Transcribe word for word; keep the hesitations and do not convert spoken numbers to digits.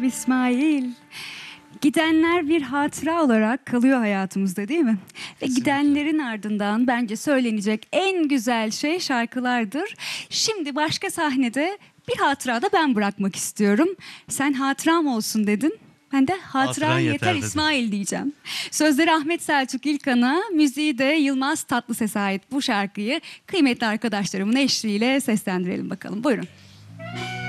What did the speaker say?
İsmail, gidenler bir hatıra olarak kalıyor hayatımızda, değil mi? Ve gidenlerin ardından bence söylenecek en güzel şey şarkılardır. Şimdi başka sahnede bir hatıra da ben bırakmak istiyorum. Sen hatıram olsun dedin. Ben de hatıran Hatıran yeter, yeter dedim. İsmail diyeceğim. Sözleri Ahmet Selçuk İlkan'a, müziği de Yılmaz Tatlıses'e ait bu şarkıyı kıymetli arkadaşlarımın eşliğiyle seslendirelim bakalım. Buyurun.